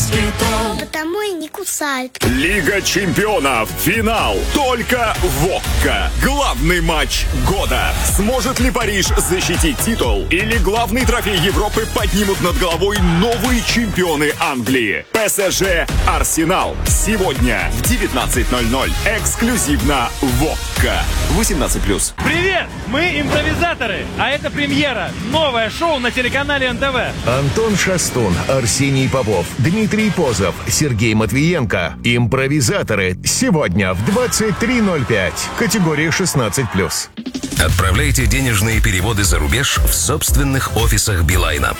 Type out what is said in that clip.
москитол. Потому и не кусают. Лига чемпионов. Финал. Только в ОККО. Главный матч года. Сможет ли Париж защитить титул? Или главный трофей Европы поднимут над головой новые чемпионы Англии? ПСЖ Арсенал. Сегодня в 19:00. Эксклюзивно в ОККО. 18+. Привет! Мы импровизаторы, а это премьера. Новое шоу на телеканале НТВ. Антон Шастун, Арсений Попов, Дмитрий Позов, Сергей Матвиенко. Импровизаторы. Сегодня в 23:05. Категория 16+. Отправляйте денежные переводы за рубеж в собственных офисах Билайна.